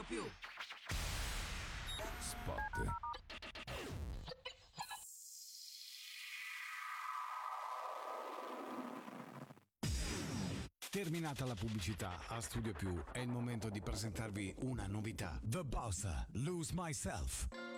Più. Spot. Terminata la pubblicità, a Studio Più è il momento di presentarvi una novità. The Bossa, Lose Myself.